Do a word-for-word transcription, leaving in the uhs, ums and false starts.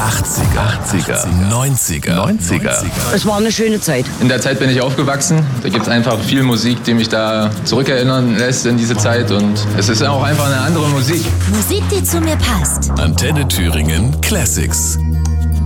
achtziger, achtziger, neunziger, neunziger. Es war eine schöne Zeit. In der Zeit bin ich aufgewachsen. Da gibt es einfach viel Musik, die mich da zurückerinnern lässt in diese Zeit. Und es ist auch einfach eine andere Musik. Musik, die zu mir passt. Antenne Thüringen Classics.